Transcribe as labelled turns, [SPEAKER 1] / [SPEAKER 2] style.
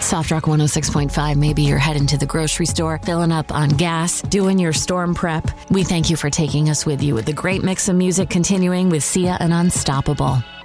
[SPEAKER 1] Soft Rock 106.5. Maybe you're heading to the grocery store, filling up on gas, doing your storm prep. We thank you for taking us with you with the great mix of music continuing with Sia and Unstoppable.